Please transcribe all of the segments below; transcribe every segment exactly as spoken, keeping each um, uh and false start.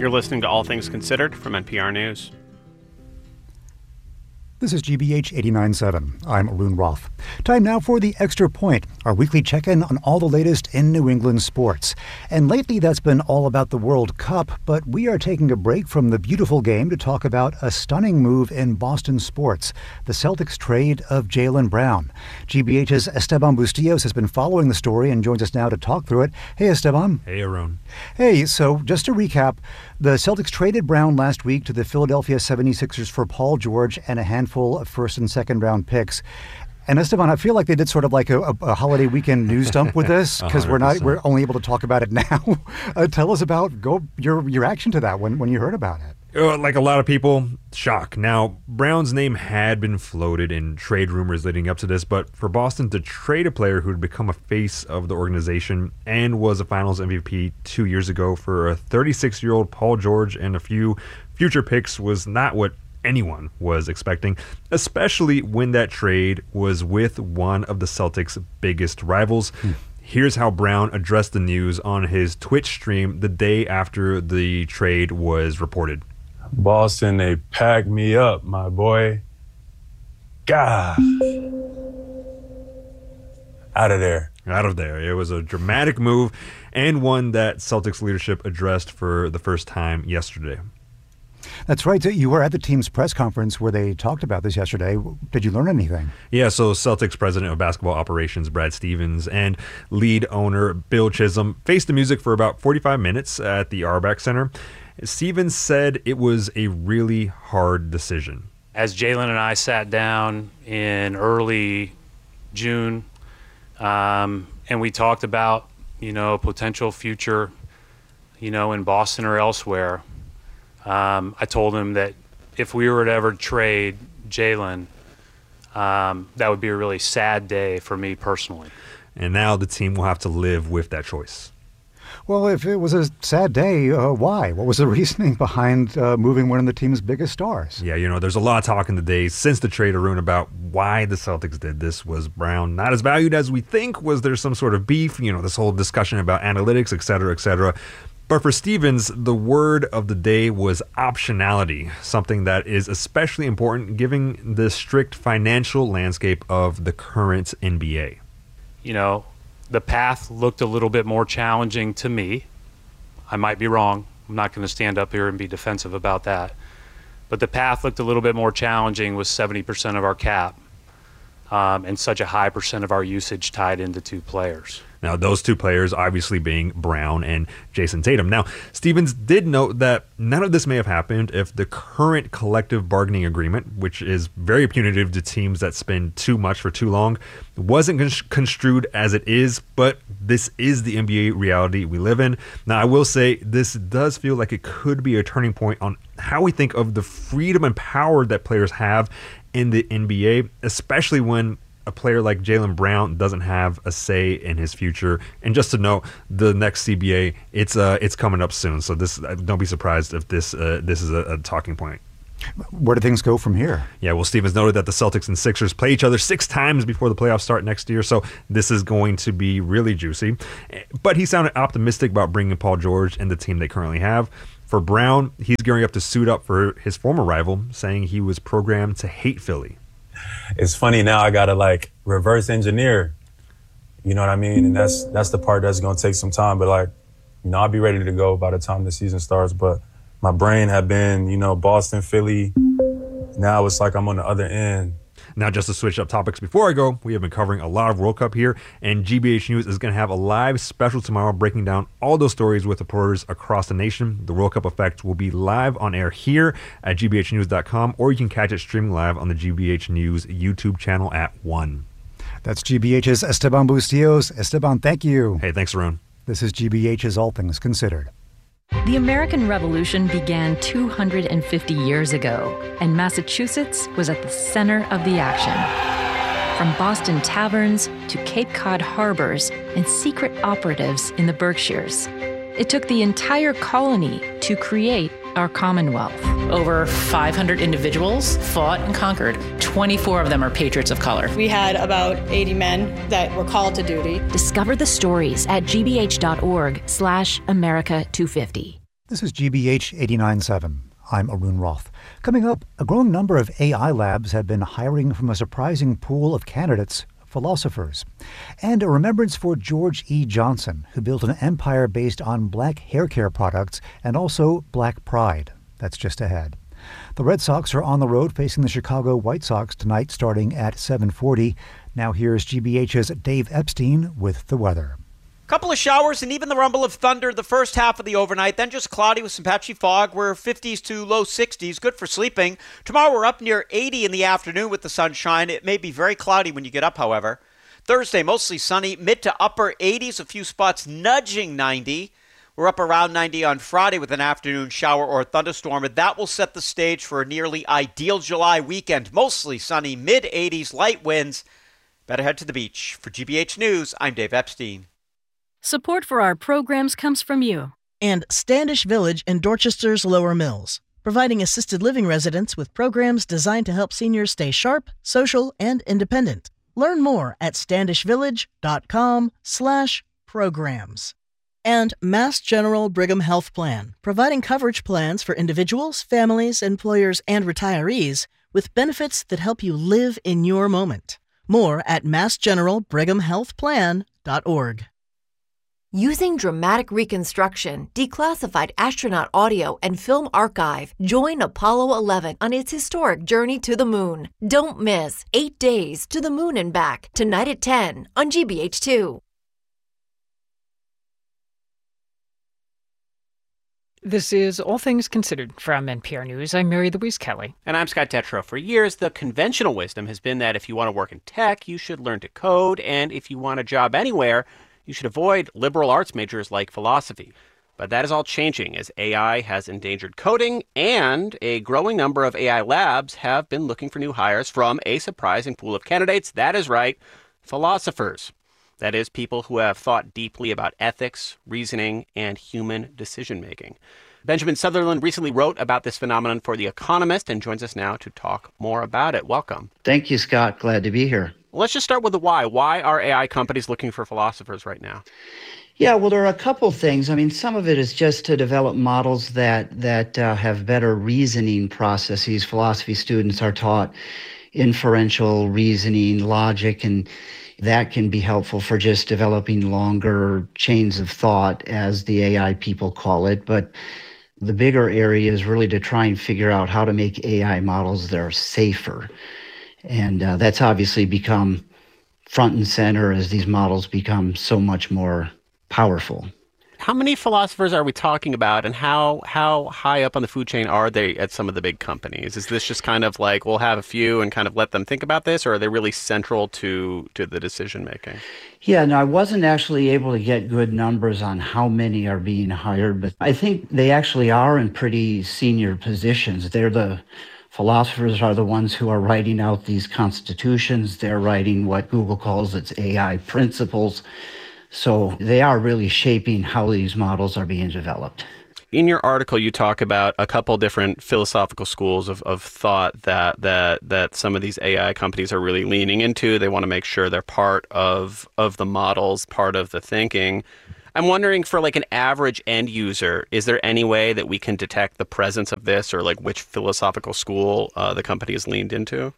You're listening to All Things Considered from N P R News. This is G B H eighty-nine point seven. I'm Arun Roth. Time now for the Extra Point, our weekly check-in on all the latest in New England sports. And lately that's been all about the World Cup, but we are taking a break from the beautiful game to talk about a stunning move in Boston sports, the Celtics trade of Jaylen Brown. G B H's Esteban Bustillos has been following the story and joins us now to talk through it. Hey, Esteban. Hey, Arun. Hey, so just to recap, the Celtics traded Brown last week to the Philadelphia seventy-sixers for Paul George and a handful of first and second round picks. And Esteban, I feel like they did sort of like a, a holiday weekend news dump with this because we're not we're only able to talk about it now. uh, tell us about go your your reaction to that when, when you heard about it. Uh, like a lot of people, shock. Now, Brown's name had been floated in trade rumors leading up to this, but for Boston to trade a player who had become a face of the organization and was a Finals M V P two years ago for a thirty-six-year-old Paul George and a few future picks was not what anyone was expecting, especially when that trade was with one of the Celtics' biggest rivals. Hmm. Here's how Brown addressed the news on his Twitch stream the day after the trade was reported. Boston, they packed me up, my boy. God. Out of there. Out of there. It was a dramatic move and one that Celtics leadership addressed for the first time yesterday. That's right. You were at the team's press conference where they talked about this yesterday. Did you learn anything? Yeah, so Celtics president of basketball operations, Brad Stevens, and lead owner Bill Chisholm faced the music for about forty-five minutes at the Auerbach Center. Stevens said it was a really hard decision. As Jaylen and I sat down in early June, um, and we talked about, you know, potential future, you know, in Boston or elsewhere, Um, I told him that if we were to ever trade Jaylen, um, that would be a really sad day for me personally. And now the team will have to live with that choice. Well, if it was a sad day, uh, why? What was the reasoning behind uh, moving one of the team's biggest stars? Yeah, you know, there's a lot of talk in the days since the trade, Arun, about why the Celtics did this. Was Brown not as valued as we think? Was there some sort of beef? You know, this whole discussion about analytics, et cetera, et cetera. But for Stevens, the word of the day was optionality, something that is especially important given the strict financial landscape of the current N B A. You know, the path looked a little bit more challenging to me. I might be wrong. I'm not going to stand up here and be defensive about that. But the path looked a little bit more challenging with seventy percent of our cap um, and such a high percent of our usage tied into two players. Now, those two players obviously being Brown and Jason Tatum. Now, Stevens did note that none of this may have happened if the current collective bargaining agreement, which is very punitive to teams that spend too much for too long, wasn't con- construed as it is, but this is the N B A reality we live in. Now, I will say this does feel like it could be a turning point on how we think of the freedom and power that players have in the N B A, especially when a player like Jaylen Brown doesn't have a say in his future. And just to note, the next C B A, it's uh, it's coming up soon. So this, don't be surprised if this uh, this is a, a talking point. Where do things go from here? Yeah, well, Stevens noted that the Celtics and Sixers play each other six times before the playoffs start next year, so this is going to be really juicy. But he sounded optimistic about bringing Paul George and the team they currently have. For Brown, he's gearing up to suit up for his former rival, saying he was programmed to hate Philly. It's funny now I gotta like reverse engineer, you know what I mean? And that's that's the part that's gonna take some time. But like, you know, I'll be ready to go by the time the season starts. But my brain had been, you know, Boston, Philly. Now it's like I'm on the other end. Now, just to switch up topics before I go, we have been covering a lot of World Cup here, and G B H News is going to have a live special tomorrow breaking down all those stories with reporters across the nation. The World Cup Effect will be live on air here at G B H news dot com, or you can catch it streaming live on the G B H News YouTube channel at one. That's G B H's Esteban Bustillos. Esteban, thank you. Hey, thanks, Arun. This is G B H's All Things Considered. The American Revolution began two hundred fifty years ago, and Massachusetts was at the center of the action. From Boston taverns to Cape Cod harbors and secret operatives in the Berkshires, it took the entire colony to create our Commonwealth. Over five hundred individuals fought and conquered. twenty-four of them are patriots of color. We had about eighty men that were called to duty. Discover the stories at gbh.org slash America 250. This is G B H eighty-nine point seven. I'm Arun Roth. Coming up, a growing number of A I labs have been hiring from a surprising pool of candidates, philosophers. And a remembrance for George E. Johnson, who built an empire based on black hair care products and also black pride. That's just ahead. The Red Sox are on the road facing the Chicago White Sox tonight starting at seven forty. Now here's G B H's Dave Epstein with the weather. Couple of showers and even the rumble of thunder the first half of the overnight, then just cloudy with some patchy fog. We're fifties to low sixties, good for sleeping. Tomorrow we're up near eighty in the afternoon with the sunshine. It may be very cloudy when you get up, however. Thursday, mostly sunny, mid to upper eighties, a few spots nudging ninety. We're up around ninety on Friday with an afternoon shower or thunderstorm, and that will set the stage for a nearly ideal July weekend. Mostly sunny, mid eighties, light winds. Better head to the beach. For G B H News, I'm Dave Epstein. Support for our programs comes from you. And Standish Village in Dorchester's Lower Mills, providing assisted living residents with programs designed to help seniors stay sharp, social, and independent. Learn more at standishvillage.com slash programs. And Mass General Brigham Health Plan, providing coverage plans for individuals, families, employers, and retirees with benefits that help you live in your moment. More at mass general brigham health plan dot org. Using dramatic reconstruction, declassified astronaut audio, and film archive, join Apollo eleven on its historic journey to the moon. Don't miss Eight Days to the Moon and Back, tonight at ten on G B H two. This is All Things Considered from N P R News. I'm Mary Louise Kelly. And I'm Scott Detrow. For years, the conventional wisdom has been that if you want to work in tech, you should learn to code, and if you want a job anywhere, you should avoid liberal arts majors like philosophy. But that is all changing as A I has endangered coding, and a growing number of A I labs have been looking for new hires from a surprising pool of candidates. That is right, philosophers. That is, people who have thought deeply about ethics, reasoning, and human decision-making. Benjamin Sutherland recently wrote about this phenomenon for The Economist and joins us now to talk more about it. Welcome. Thank you, Scott. Glad to be here. Let's just start with the why. Why are A I companies looking for philosophers right now? Yeah, well, there are a couple things. I mean, some of it is just to develop models that that uh, have better reasoning processes. Philosophy students are taught inferential reasoning, logic, and that can be helpful for just developing longer chains of thought, as the A I people call it. But the bigger area is really to try and figure out how to make A I models that are safer. And uh, that's obviously become front and center as these models become so much more powerful. How many philosophers are we talking about, and how how high up on the food chain are they at some of the big companies? Is this just kind of like we'll have a few and kind of let them think about this, or are they really central to, to the decision making? Yeah, no, I wasn't actually able to get good numbers on how many are being hired, but I think they actually are in pretty senior positions. They're the philosophers are the ones who are writing out these constitutions. They're writing what Google calls its A I principles. So they are really shaping how these models are being developed. In your article, you talk about a couple different philosophical schools of, of thought that, that that some of these A I companies are really leaning into. They want to make sure they're part of, of the models, part of the thinking. I'm wondering, for like an average end user, is there any way that we can detect the presence of this, or like which philosophical school uh, the company has leaned into?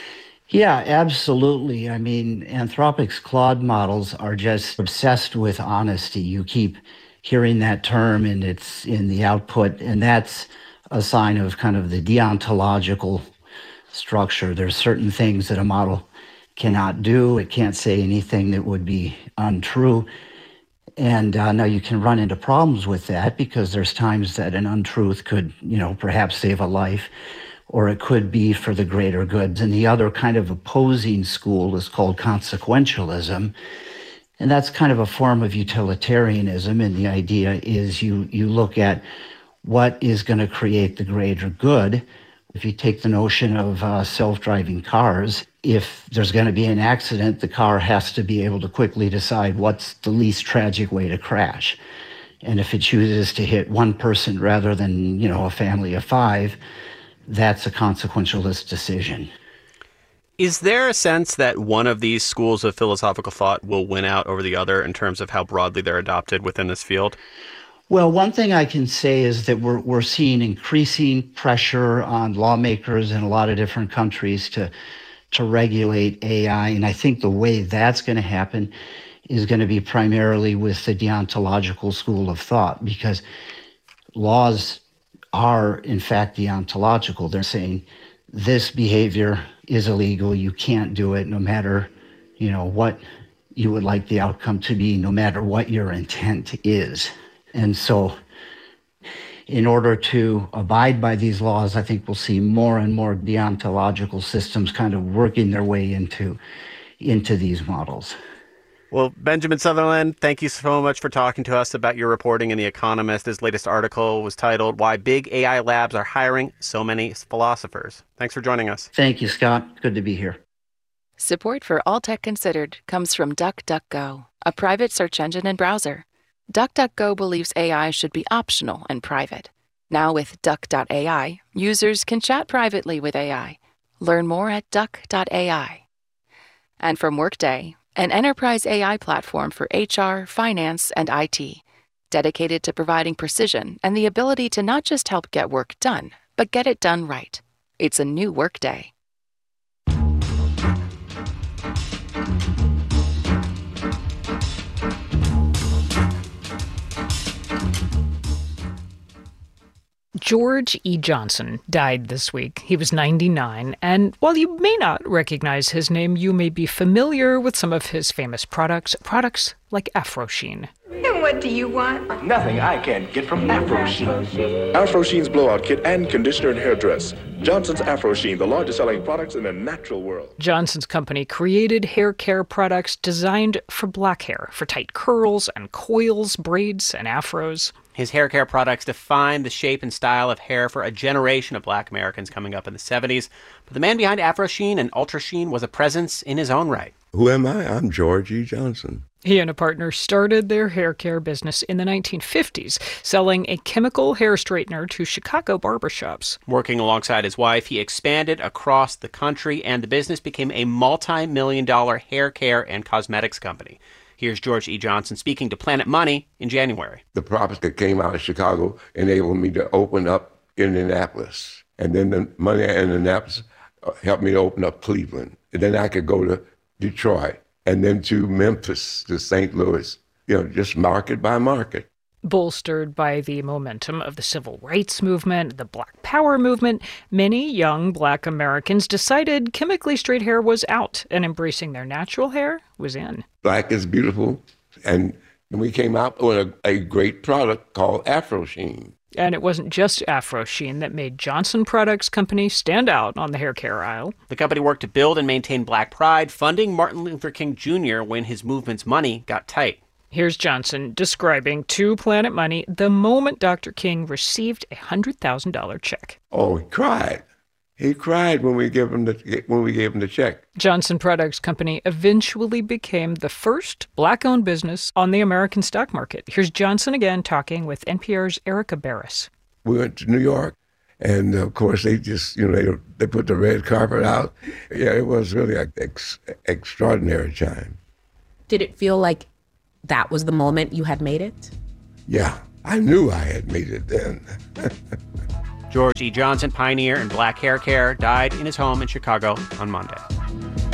Yeah, absolutely. I mean, Anthropic's Claude models are just obsessed with honesty. You keep hearing that term, and it's in the output, and that's a sign of kind of the deontological structure. There's certain things that a model cannot do. It can't say anything that would be untrue. And uh, now you can run into problems with that, because there's times that an untruth could, you know, perhaps save a life, or it could be for the greater good. And the other kind of opposing school is called consequentialism. And that's kind of a form of utilitarianism. And the idea is you, you look at what is going to create the greater good. If you take the notion of uh, self-driving cars, if there's going to be an accident, the car has to be able to quickly decide what's the least tragic way to crash. And if it chooses to hit one person rather than, you know, a family of five, that's a consequentialist decision. Is there a sense that one of these schools of philosophical thought will win out over the other in terms of how broadly they're adopted within this field? Well, one thing I can say is that we're we're seeing increasing pressure on lawmakers in a lot of different countries to to regulate A I, and I think the way that's going to happen is going to be primarily with the deontological school of thought, because laws are in fact deontological. They're saying this behavior is illegal, you can't do it, no matter, you know, what you would like the outcome to be, no matter what your intent is. And so in order to abide by these laws, I think we'll see more and more deontological systems kind of working their way into, into these models. Well, Benjamin Sutherland, thank you so much for talking to us about your reporting in The Economist. His latest article was titled, Why Big A I Labs Are Hiring So Many Philosophers. Thanks for joining us. Thank you, Scott. Good to be here. Support for All Tech Considered comes from DuckDuckGo, a private search engine and browser. DuckDuckGo believes A I should be optional and private. Now with Duck dot A I, users can chat privately with A I. Learn more at Duck dot A I. And from Workday, an enterprise A I platform for H R, finance, and I T, dedicated to providing precision and the ability to not just help get work done, but get it done right. It's a new Workday. George E. Johnson died this week. He was ninety-nine, and while you may not recognize his name, you may be familiar with some of his famous products, products like AfroSheen. And what do you want? Nothing I can't get from AfroSheen. AfroSheen's blowout kit and conditioner and hairdress. Johnson's AfroSheen, the largest selling products in the natural world. Johnson's company created hair care products designed for black hair, for tight curls and coils, braids, and afros. His hair care products defined the shape and style of hair for a generation of black Americans coming up in the seventies. But the man behind AfroSheen and UltraSheen was a presence in his own right. Who am I? I'm George E. Johnson. He and a partner started their hair care business in the nineteen fifties, selling a chemical hair straightener to Chicago barbershops. Working alongside his wife, he expanded across the country, and the business became a multi-million dollar hair care and cosmetics company. Here's George E. Johnson speaking to Planet Money in January. The profits that came out of Chicago enabled me to open up Indianapolis. And then the money in Indianapolis helped me to open up Cleveland. And then I could go to Detroit and then to Memphis, to Saint Louis, you know, just market by market. Bolstered by the momentum of the civil rights movement, the Black Power movement, many young black Americans decided chemically straight hair was out and embracing their natural hair was in. Black is beautiful, and we came out with a, a great product called AfroSheen. And it wasn't just AfroSheen that made Johnson Products Company stand out on the hair care aisle. The company worked to build and maintain Black pride, funding Martin Luther King Junior when his movement's money got tight. Here's Johnson describing to Planet Money the moment Doctor King received a one hundred thousand dollars check. Oh, he cried. He cried when we gave him the when we gave him the check. Johnson Products Company eventually became the first black-owned business on the American stock market. Here's Johnson again talking with N P R's Erica Barris. We went to New York, and of course they just, you know, they they put the red carpet out. Yeah, it was really an ex- extraordinary time. Did it feel like that was the moment you had made it? Yeah, I knew I had made it then. George E. Johnson, pioneer in black hair care, died in his home in Chicago on Monday.